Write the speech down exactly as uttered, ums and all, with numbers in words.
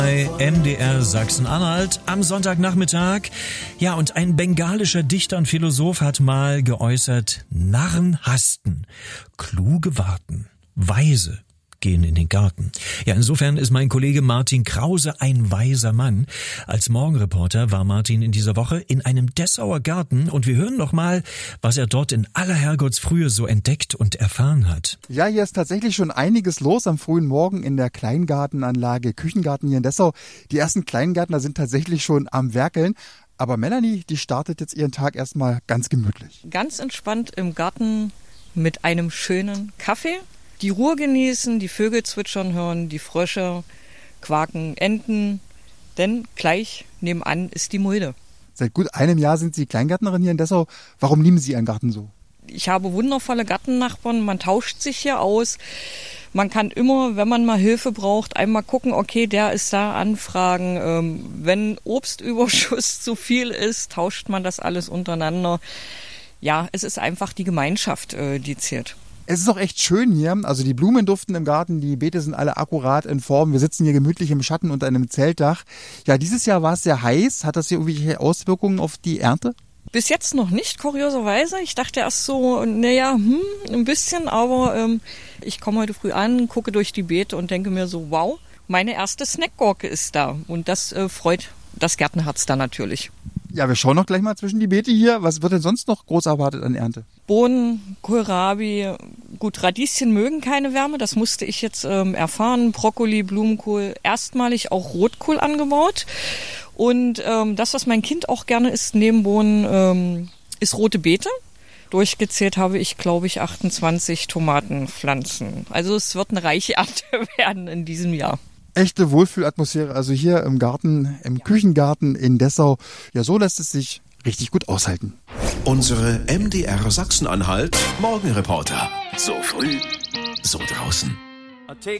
Bei M D R Sachsen-Anhalt am Sonntagnachmittag. Ja, und ein bengalischer Dichter und Philosoph hat mal geäußert: Narren hasten, kluge warten, Weise gehen in den Garten. Ja, insofern ist mein Kollege Martin Krause ein weiser Mann. Als Morgenreporter war Martin in dieser Woche in einem Dessauer Garten und wir hören noch mal, was er dort in aller Herrgottsfrühe so entdeckt und erfahren hat. Ja, hier ist tatsächlich schon einiges los am frühen Morgen in der Kleingartenanlage Küchengarten hier in Dessau. Die ersten Kleingärtner sind tatsächlich schon am Werkeln. Aber Melanie, die startet jetzt ihren Tag erstmal ganz gemütlich. Ganz entspannt im Garten mit einem schönen Kaffee. Die Ruhe genießen, die Vögel zwitschern hören, die Frösche quaken, Enten, denn gleich nebenan ist die Mulde. Seit gut einem Jahr sind Sie Kleingärtnerin hier in Dessau. Warum lieben Sie Ihren Garten so? Ich habe wundervolle Gartennachbarn, man tauscht sich hier aus. Man kann immer, wenn man mal Hilfe braucht, einmal gucken, okay, der ist da, anfragen. Ähm, wenn Obstüberschuss zu viel ist, tauscht man das alles untereinander. Ja, es ist einfach die Gemeinschaft, äh, die zählt. Es ist auch echt schön hier, also die Blumen duften im Garten, die Beete sind alle akkurat in Form. Wir sitzen hier gemütlich im Schatten unter einem Zeltdach. Ja, dieses Jahr war es sehr heiß. Hat das hier irgendwelche Auswirkungen auf die Ernte? Bis jetzt noch nicht, kurioserweise. Ich dachte erst so, naja, hm, ein bisschen, aber ähm, ich komme heute früh an, gucke durch die Beete und denke mir so, wow, meine erste Snackgurke ist da. Und das äh, freut das Gärtnerherz dann natürlich. Ja, wir schauen noch gleich mal zwischen die Beete hier. Was wird denn sonst noch groß erwartet an Ernte? Bohnen, Kohlrabi, gut, Radieschen mögen keine Wärme, das musste ich jetzt ähm, erfahren. Brokkoli, Blumenkohl, erstmalig auch Rotkohl angebaut. Und ähm, das, was mein Kind auch gerne isst neben Bohnen, ähm, ist rote Beete. Durchgezählt habe ich, glaube ich, achtundzwanzig Tomatenpflanzen. Also es wird eine reiche Ernte werden in diesem Jahr. Echte Wohlfühlatmosphäre, also hier im Garten, im Küchengarten in Dessau. Ja, so lässt es sich richtig gut aushalten. Unsere M D R Sachsen-Anhalt Morgenreporter. So früh, so draußen.